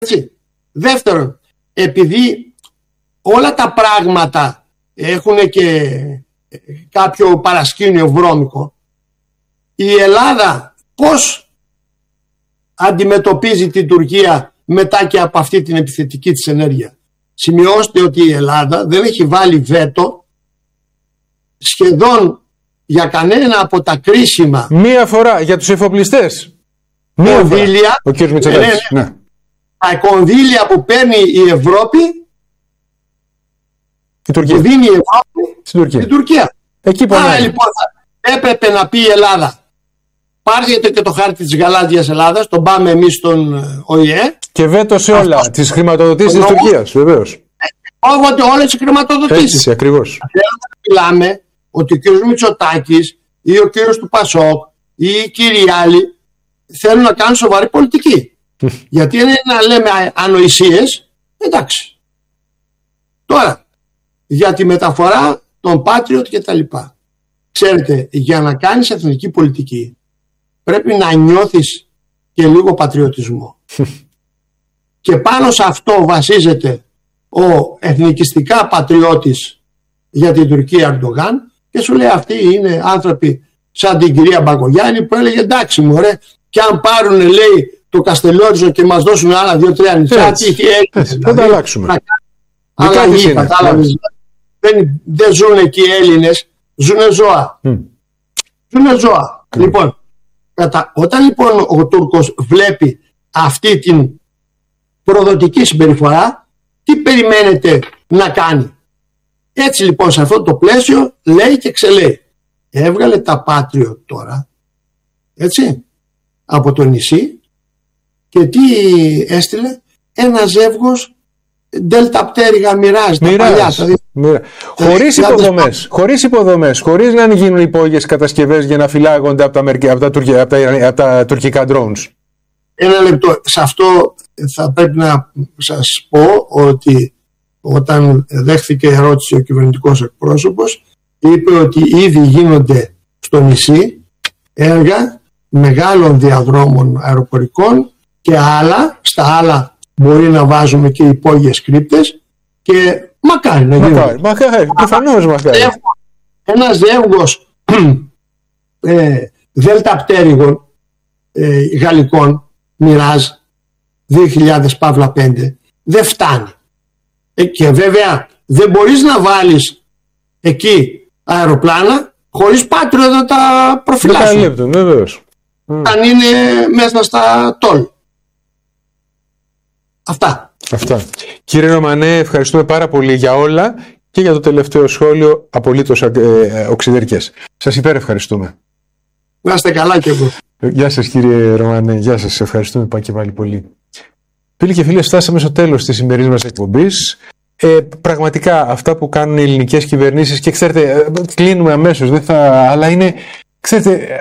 Έτσι. Δεύτερον, επειδή όλα τα πράγματα έχουν και κάποιο παρασκήνιο βρώμικο, η Ελλάδα πώς αντιμετωπίζει την Τουρκία μετά και από αυτή την επιθετική της ενέργεια? Σημειώστε ότι η Ελλάδα δεν έχει βάλει βέτο σχεδόν για κανένα από τα κρίσιμα. Μία φορά για τους εφοπλιστές. Κονδύλια. Ο κ. Μητσοτάκης. Ναι. Τα κονδύλια που παίρνει η Ευρώπη, η Τουρκία. που δίνει η Ευρώπη στην Τουρκία. Εκεί άρα λοιπόν έπρεπε να πει η Ελλάδα, πάρτε και το χάρτη της γαλάζιας Ελλάδας, τον πάμε εμείς στον ΟΗΕ. Και βέτο σε όλα τις χρηματοδοτήσεις της Τουρκίας, βεβαίως. Όποτε όλες τις χρηματοδοτήσεις. Έτσι, ακριβώς. Μιλάμε ότι ο κύριος Μητσοτάκης ή ο κύριος του Πασόκ ή οι κύριοι άλλοι θέλουν να κάνουν σοβαρή πολιτική. Γιατί είναι να λέμε ανοησίες, εντάξει. Τώρα, για τη μεταφορά των Patriot και τα λοιπά. Ξέρετε, για να κάνεις εθνική πολιτική πρέπει να νιώθεις και λίγο πατριωτισμό. Και πάνω σε αυτό βασίζεται ο εθνικιστικά πατριώτης για την Τουρκία Ερντογάν και σου λέει αυτοί είναι άνθρωποι σαν την κυρία Μπακογιάννη που έλεγε εντάξει μωρέ, και αν πάρουν λέει το Καστελόριζο και μας δώσουν άλλα 2-3 νησιά, τι έχει, θα τα αλλάξουμε. Αλλαγή, κατάλαβες. Δεν ζουν εκεί οι Έλληνες, ζουνε ζώα. Ζουνε ζώα. Λοιπόν, όταν λοιπόν ο Τούρκος βλέπει αυτή την προδοτική συμπεριφορά, τι περιμένετε να κάνει? Έτσι λοιπόν σε αυτό το πλαίσιο λέει και ξελέει. Έβγαλε τα Patriot τώρα, έτσι, από το νησί και τι έστειλε? Ένα ζεύγος Delta πτέρυγα Mirage, τα παλιά. Χωρίς υποδομές, χωρίς να γίνουν υπόγειες κατασκευές για να φυλάγονται από τα τουρκικά drones. Ένα λεπτό. Σε αυτό θα πρέπει να σας πω ότι όταν δέχθηκε ερώτηση ο κυβερνητικός εκπρόσωπος, είπε ότι ήδη γίνονται στο νησί έργα μεγάλων διαδρόμων αεροπορικών και άλλα, στα άλλα μπορεί να βάζουμε και υπόγειες κρύπτες και μακάρι να γίνονται. Μακάρι, προφανώς μακάρι. Ένα ζεύγος δέλτα πτέρυγων γαλλικών Mirage 2000-5 δεν φτάνει. Και βέβαια δεν μπορείς να βάλεις εκεί αεροπλάνα χωρίς Patriot να τα προφυλάσσουν. Βεβαίως. Αν είναι μέσα στα τόλ. Αυτά. Κύριε Ρωμανέ, ευχαριστούμε πάρα πολύ για όλα και για το τελευταίο σχόλιο απολύτως οξυδερκές. Σας υπερευχαριστούμε. Να είστε καλά και εγώ. Γεια σας κύριε Ρωμανέ, γεια σας, ευχαριστούμε και πάλι πολύ. Φίλοι και φίλες, φτάσαμε στο τέλος της σημερινής μας εκπομπής. Πραγματικά αυτά που κάνουν οι ελληνικές κυβερνήσεις, και ξέρετε, κλείνουμε αμέσως, αλλά είναι, ξέρετε,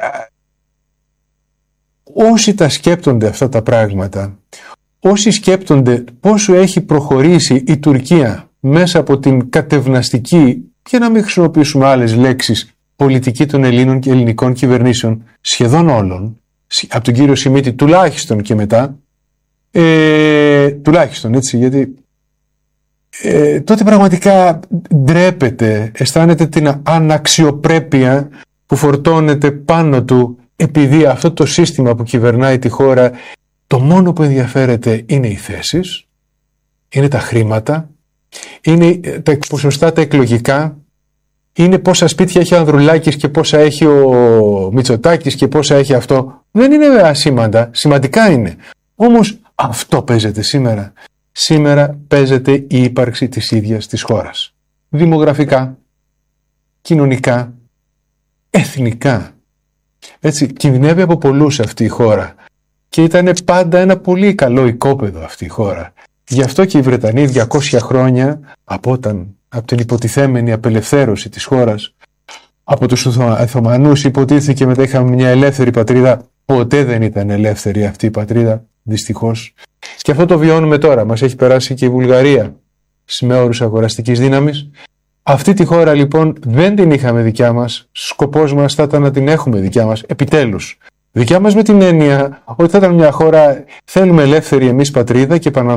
όσοι τα σκέπτονται αυτά τα πράγματα, όσοι σκέπτονται πόσο έχει προχωρήσει η Τουρκία μέσα από την κατευναστική, και να μην χρησιμοποιήσουμε άλλες λέξεις, πολιτική των Ελλήνων και ελληνικών κυβερνήσεων, σχεδόν όλων, από τον κύριο Σιμίτη τουλάχιστον και μετά, τουλάχιστον έτσι, γιατί τότε πραγματικά ντρέπεται, αισθάνεται την αναξιοπρέπεια που φορτώνεται πάνω του, επειδή αυτό το σύστημα που κυβερνάει τη χώρα, το μόνο που ενδιαφέρεται είναι οι θέσεις, είναι τα χρήματα, είναι τα ποσοστά τα εκλογικά, είναι πόσα σπίτια έχει ο Ανδρουλάκης και πόσα έχει ο Μητσοτάκης και πόσα έχει αυτό. Δεν είναι ασήμαντα, σημαντικά είναι. Όμως αυτό παίζεται σήμερα. Σήμερα παίζεται η ύπαρξη της ίδιας της χώρας. Δημογραφικά, κοινωνικά, εθνικά. Έτσι, κινδυνεύει από πολλούς αυτή η χώρα. Και ήταν πάντα ένα πολύ καλό οικόπεδο αυτή η χώρα. Γι' αυτό και οι Βρετανοί 200 χρόνια από την υποτιθέμενη απελευθέρωση της χώρας, από τους Οθωμανούς υποτίθεται και μετά είχαμε μια ελεύθερη πατρίδα, ποτέ δεν ήταν ελεύθερη αυτή η πατρίδα, δυστυχώς. Και αυτό το βιώνουμε τώρα. Μας έχει περάσει και η Βουλγαρία με όρους αγοραστικής δύναμης. Αυτή τη χώρα λοιπόν δεν την είχαμε δικιά μας. Σκοπός μας θα ήταν να την έχουμε δικιά μας, επιτέλους. Δικιά μας με την έννοια ότι θα ήταν μια χώρα, θέλουμε ελεύθερη εμείς πατρίδα και